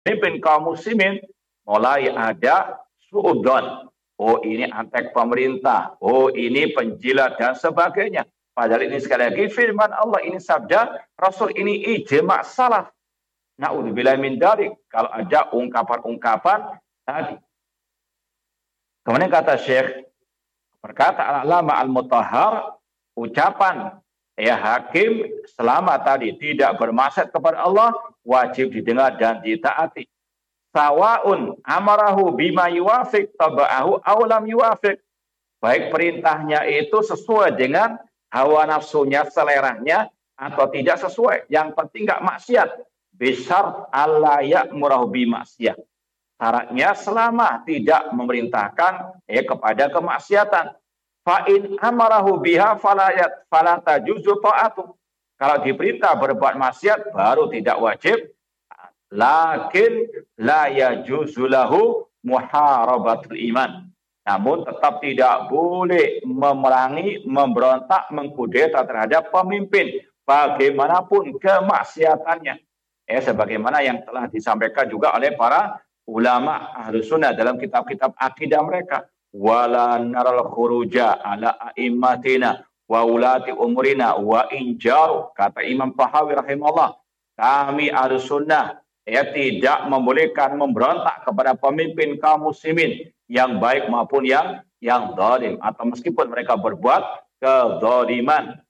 pemimpin kaum muslimin mulai ada suudon. Oh ini antek pemerintah, oh ini penjilat dan sebagainya. Padahal ini sekali lagi firman Allah, ini sabda Rasul, ini ijma' salaf. Na'udzubillah min dzalik. Kalau ada ungkapan-ungkapan tadi. Kemudian kata Syekh, berkata Al-Alama Al-Mutahhar, ucapan hakim selama tadi tidak bermaksud kepada Allah wajib didengar dan ditaati. Sawaun amarahu bima yuwafiq taba'ahu aw lam yuwafiq. Baik perintahnya itu sesuai dengan hawa nafsunya, seleranya, atau tidak sesuai. Yang penting enggak maksiat. Bisar alla ya'murahu bimaksiyah. Syaratnya selama tidak memerintahkan kepada kemaksiatan. Fa'in amarahu biha fala tajuzu ta'atu. Kalau diperintah berbuat maksiat baru tidak wajib. Lakin la yajuzu lahu muharabatul iman. Namun tetap tidak boleh memerangi, memberontak, mengkudeta terhadap pemimpin bagaimanapun kemaksiatannya. Sebagaimana yang telah disampaikan juga oleh para ulama Ahlus Sunnah dalam kitab-kitab akidah mereka. Wala naral khuruja ala a'immatina wa ulati umrina wa injaru. Kata Imam Tahawi rahimahullah, kami Ahlus Sunnah tidak membolehkan memberontak kepada pemimpin kaum muslimin yang baik maupun yang zalim, atau meskipun mereka berbuat kezaliman.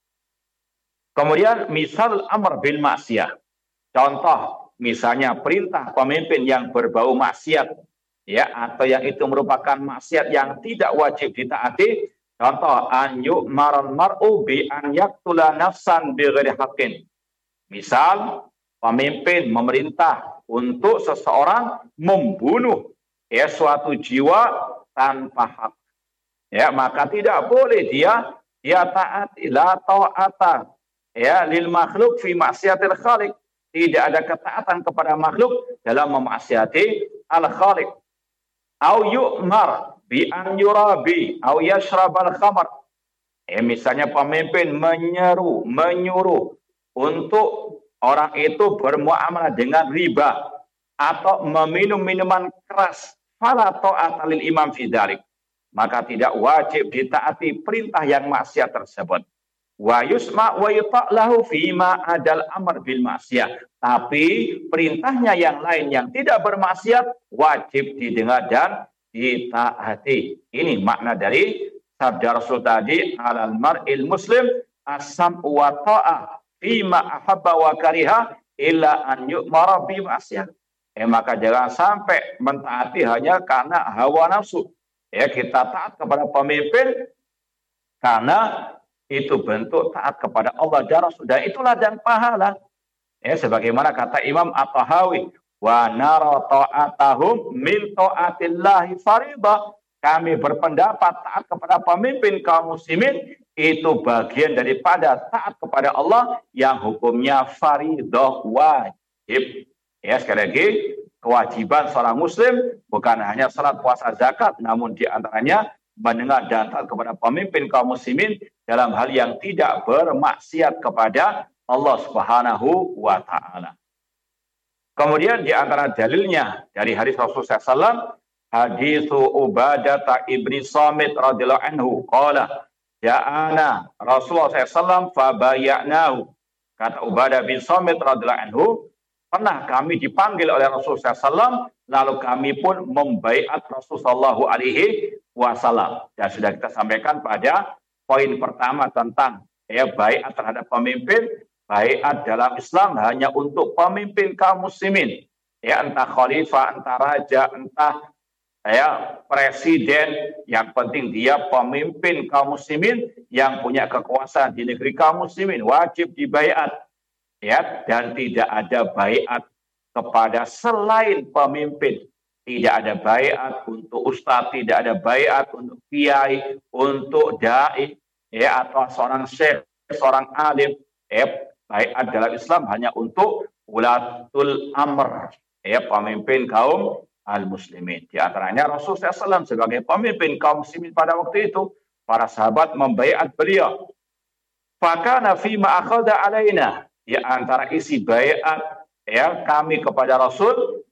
Kemudian misal amr bil maksiyah. Contoh misalnya perintah pemimpin yang berbau maksiat atau yang itu merupakan maksiat yang tidak wajib ditaati. Contoh an yu'maral mar'u bi an yaqtula nafsan bighairi haqqin. Misal pemimpin memerintah untuk seseorang membunuh suatu jiwa tanpa hak. Maka tidak boleh dia taati. La ta'ata lil makhluk fi maksiatil khaliq. Tidak ada ketaatan kepada makhluk dalam memaksiati al-khaliq. Au yu'mar bi an yurabi au yashrabal khamar. Misalnya pemimpin menyuruh untuk orang itu bermuamalah dengan riba atau meminum minuman keras. Fala ta'ata lil imam fi dzalik. Maka tidak wajib ditaati perintah yang maksiat tersebut. Wa yusma wa yuta'lahu fima adal amr bil maksiyah. Tapi perintahnya yang lain yang tidak bermaksiat wajib didengar dan ditaati. Ini makna dari sabda Rasul tadi, alal mar'il muslim as-sam'u wa ta'ah fima ahabba wa kariha illa an yu'mara bi maksiyah. Maka jangan sampai mentaati hanya karena hawa nafsu. Kita taat kepada pemimpin karena itu bentuk taat kepada Allah dan Rasul, dan itulah dan pahala. Sebagaimana kata Imam At-Tahawi, wa nara ta'atahum min ta'atillahi faridah. Kami berpendapat taat kepada pemimpin kaum muslimin itu bagian daripada taat kepada Allah yang hukumnya faridah, wajib. Sekali lagi, kewajiban seorang muslim bukan hanya salat, puasa, zakat, namun diantaranya mendengar dan taat kepada pemimpin kaum muslimin dalam hal yang tidak bermaksiat kepada Allah Subhanahu wa ta'ala. Kemudian di antara dalilnya dari hadis Rasulullah SAW, hadis Ubadah ibni Samit radhiyallahu anhu, qala ja'ana Rasulullah SAW fabaya'nahu. Kata Ubadah bin Samit radhiyallahu anhu, pernah kami dipanggil oleh Rasulullah SAW, lalu kami pun membaiat Rasulullah SAW. Dan sudah kita sampaikan pada poin pertama tentang baiat terhadap pemimpin. Baiat dalam Islam hanya untuk pemimpin kaum muslimin. Entah khalifah, entah raja, entah presiden. Yang penting dia pemimpin kaum muslimin yang punya kekuasaan di negeri kaum muslimin. Wajib dibaiat. Dan tidak ada baiat kepada selain pemimpin. Tidak ada baiat untuk ustadz, tidak ada baiat untuk kiai, untuk dai, atau seorang syekh, seorang alim. Baiat dalam Islam hanya untuk ulatul amr, pemimpin kaum al-muslimin. Di antaranya Rasulullah SAW sebagai pemimpin kaum muslimin pada waktu itu, para sahabat membaiat beliau. Fakana fima akhadha alaina. Di antara isi baiat ya kami kepada Rasul